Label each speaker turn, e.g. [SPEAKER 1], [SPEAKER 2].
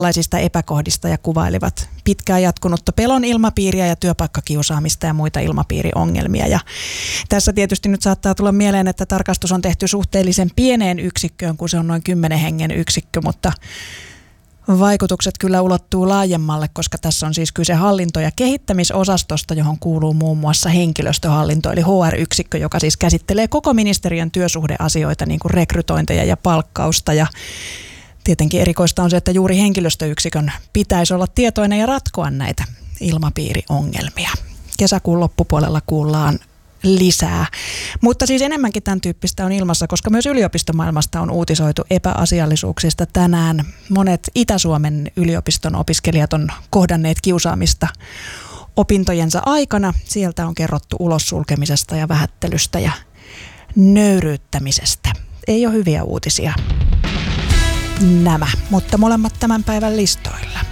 [SPEAKER 1] erilaisista epäkohdista ja kuvailivat pitkään jatkunutta pelon ilmapiiriä ja työpaikkakiusaamista ja muita ilmapiiriongelmia. Ja tässä tietysti nyt saattaa tulla mieleen, että tarkastus on tehty suhteellisen pieneen yksikköön, kun se on noin 10 hengen yksikkö, mutta vaikutukset kyllä ulottuu laajemmalle, koska tässä on siis kyse hallinto- ja kehittämisosastosta, johon kuuluu muun muassa henkilöstöhallinto, eli HR-yksikkö, joka siis käsittelee koko ministeriön työsuhdeasioita, niin kuin rekrytointeja ja palkkausta. Ja tietenkin erikoista on se, että juuri henkilöstöyksikön pitäisi olla tietoinen ja ratkoa näitä ilmapiiriongelmia. Kesäkuun loppupuolella kuullaan lisää. Mutta siis enemmänkin tämän tyyppistä on ilmassa, koska myös yliopistomaailmasta on uutisoitu epäasiallisuuksista tänään. Monet Itä-Suomen yliopiston opiskelijat on kohdanneet kiusaamista opintojensa aikana. Sieltä on kerrottu ulossulkemisesta ja vähättelystä ja nöyryyttämisestä. Ei ole hyviä uutisia nämä, mutta molemmat tämän päivän listoilla.